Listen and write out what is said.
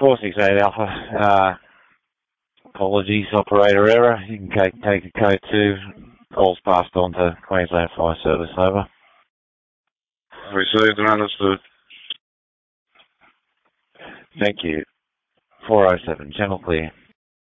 468 Alpha. Apologies, operator error. You can take a code 2. Calls passed on to Queensland Fire Service, over. Received and understood. Thank you. 407, channel clear.